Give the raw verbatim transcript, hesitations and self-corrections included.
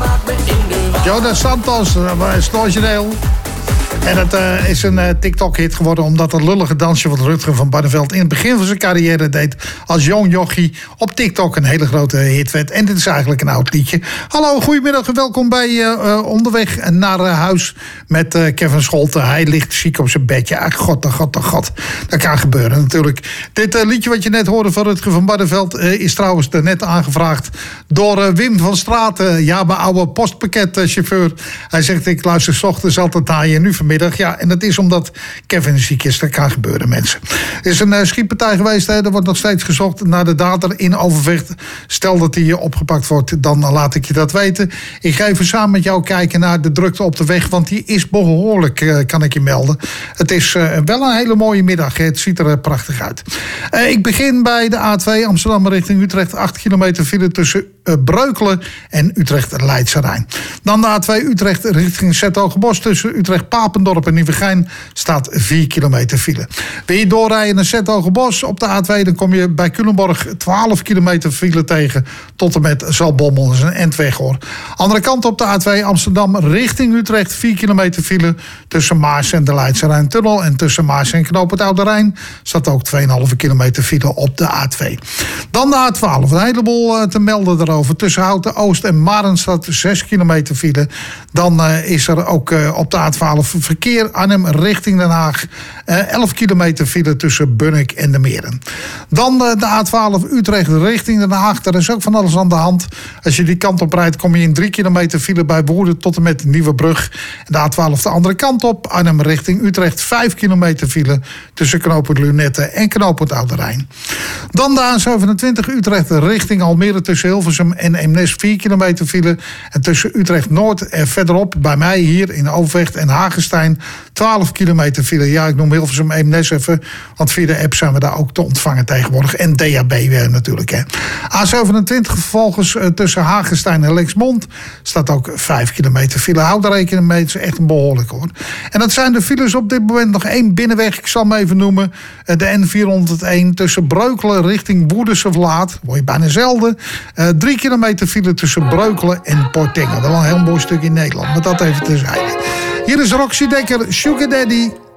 Jonas Santos, dat is het origineel. En het uh, is een uh, TikTok-hit geworden omdat het lullige dansje wat Rutger van Barneveld in het begin van zijn carrière deed als jong jochie op TikTok een hele grote hit werd. En dit is eigenlijk een oud liedje. Hallo, goedemiddag en welkom bij uh, uh, Onderweg naar uh, huis met uh, Kevin Scholten. Hij ligt ziek op zijn bedje. Ach, god, oh god, oh god. Dat kan gebeuren natuurlijk. Dit uh, liedje wat je net hoorde van Rutger van Barneveld uh, is trouwens net aangevraagd door uh, Wim van Straten. Ja, mijn oude postpakketchauffeur. Hij zegt, ik luister 's ochtends altijd naar je, nu vanmiddag. Ja, en dat is omdat Kevin ziek is. Dat kan gebeuren, mensen. Er is een uh, schietpartij geweest. Hè. Er wordt nog steeds gezocht naar de dader in Overvecht. Stel dat hij opgepakt wordt, dan laat ik je dat weten. Ik ga even samen met jou kijken naar de drukte op de weg. Want die is behoorlijk, uh, kan ik je melden. Het is uh, wel een hele mooie middag. Hè. Het ziet er uh, prachtig uit. Uh, ik begin bij de A twee Amsterdam richting Utrecht. acht kilometer file tussen uh, Breukelen en Utrecht-Leidse Rijn. Dan de A twee Utrecht richting 's-Hertogenbosch tussen Utrecht-Papendorp en Nieuwegein staat vier kilometer file. Wil je doorrijden naar 's-Hertogenbosch op de A twee, dan kom je bij Culemborg twaalf kilometer file tegen tot en met Zaltbommel. Dat is een endweg hoor. Andere kant op de A twee Amsterdam richting Utrecht, vier kilometer file tussen Maars en de Leidse Rijntunnel. En tussen Maars en Knoop het Oude Rijn staat ook twee komma vijf kilometer file op de A twee. Dan de A twaalf, een heleboel te melden daarover. Tussen Houten Oost en Maren staat zes kilometer file. Dan uh, is er ook uh, op de A twaalf verkeer Arnhem richting Den Haag. Uh, elf kilometer file tussen Bunnik en de Meren. Dan uh, de A twaalf Utrecht richting Den Haag. Daar is ook van alles aan de hand. Als je die kant op rijdt, kom je in drie kilometer file bij Woerden tot en met Nieuwebrug. En de A twaalf de andere kant op. Arnhem richting Utrecht, vijf kilometer file tussen knooppunt Lunette en knooppunt Oude Rijn. Dan de A zevenentwintig Utrecht richting Almere tussen Hilversum en Eemnes, vier kilometer file. En tussen Utrecht Noord en verderop bij mij hier in Overvecht en Hagestein twaalf kilometer file. Ja, ik noem Hilversum Eemnes even, want via de app zijn we daar ook te ontvangen tegenwoordig. En D A B weer natuurlijk. Hè. A zevenentwintig vervolgens uh, tussen Hagestein en Lexmond staat ook vijf kilometer file. Houd daar rekening mee, het is echt een behoorlijk hoor. En dat zijn de files op dit moment. Nog één binnenweg, ik zal hem even noemen. Uh, de N vierhonderdéén tussen Breukelen richting Woerdense Vlaat. Word je bijna zelden. Uh, drie kilometer file tussen Breukelen en Portingen. Wel een heel mooi stuk in Nederland, maar dat even terzijde. Hier is Roxy Dekker, Sugar Daddy.